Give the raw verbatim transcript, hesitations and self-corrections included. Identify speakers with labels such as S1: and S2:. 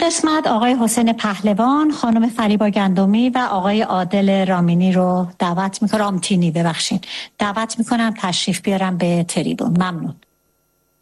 S1: قسمت آقای حسین پهلوان، خانم فریبا گندمی و آقای عادل رامینی رو دعوت میکنم رامتینی ببخشید دعوت میکنم تشریف بیارم به تریبون. ممنون.